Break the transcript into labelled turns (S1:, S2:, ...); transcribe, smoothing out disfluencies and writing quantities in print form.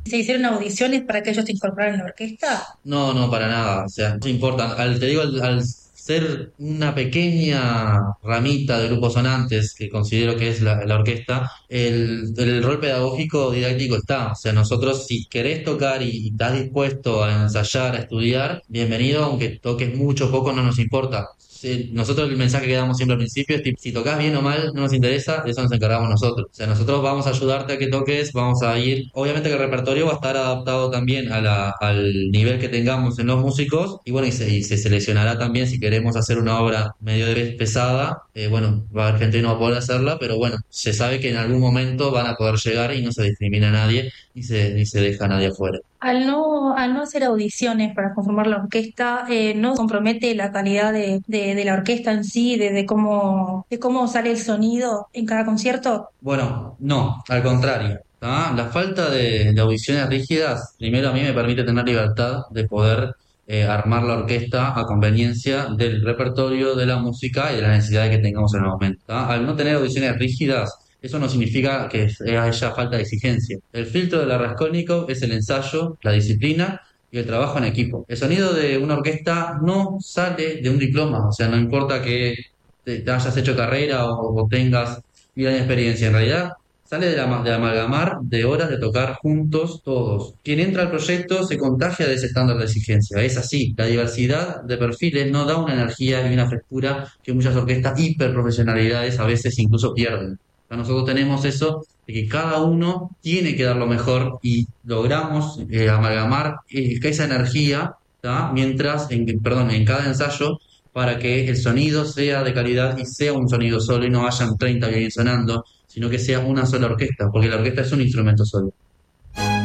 S1: ¿Se hicieron audiciones para que ellos se incorporaran en la orquesta?
S2: No, no, para nada. O sea, no importa. Te digo, al ser una pequeña ramita de grupos sonantes, que considero que es la orquesta, el rol pedagógico didáctico está. O sea, nosotros, si querés tocar y estás dispuesto a ensayar, a estudiar, bienvenido, aunque toques mucho o poco, no nos importa. Nosotros el mensaje que damos siempre al principio es tipo, si tocas bien o mal, no nos interesa, de eso nos encargamos nosotros. O sea, nosotros vamos a ayudarte a que toques, vamos a ir, obviamente que el repertorio va a estar adaptado también al nivel que tengamos en los músicos, y bueno, y se seleccionará también si queremos hacer una obra medio pesada, bueno, va a haber gente que no va a poder hacerla, pero bueno, se sabe que en algún momento van a poder llegar y no se discrimina a nadie ni se deja a nadie afuera.
S1: Al no hacer audiciones para conformar la orquesta, no compromete la calidad de la orquesta en sí, de cómo sale el sonido en cada concierto.
S2: Bueno, no, al contrario. ¿Tá? La falta de audiciones rígidas, primero a mí me permite tener libertad de poder armar la orquesta a conveniencia del repertorio, de la música y de las necesidades que tengamos en el momento. ¿Tá? Al no tener audiciones rígidas, eso no significa que haya falta de exigencia. El filtro de la Raskolnikov es el ensayo, la disciplina y el trabajo en equipo. El sonido de una orquesta no sale de un diploma, o sea, no importa que te hayas hecho carrera o tengas y la experiencia. En realidad sale de amalgamar de horas de tocar juntos todos. Quien entra al proyecto se contagia de ese estándar de exigencia. Es así. La diversidad de perfiles no da una energía y una frescura que muchas orquestas hiperprofesionalidades a veces incluso pierden. Nosotros tenemos eso de que cada uno tiene que dar lo mejor y logramos amalgamar esa energía, ¿tá? Mientras, perdón, en cada ensayo para que el sonido sea de calidad y sea un sonido solo y no hayan 30 violines sonando, sino que sea una sola orquesta, porque la orquesta es un instrumento solo.